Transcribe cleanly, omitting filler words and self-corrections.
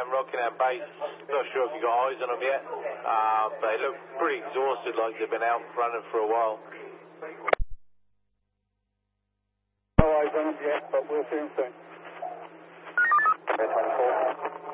down Rockingham base. Not sure if you got eyes on them yet, but they look pretty exhausted, like they've been out running for a while. No eyes on them yet, but we'll see them soon. 24.